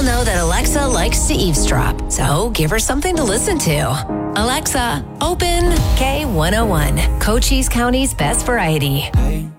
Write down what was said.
all know that Alexa likes to eavesdrop, so give her something to listen to. Alexa, open K101, Cochise County's best variety. Hey.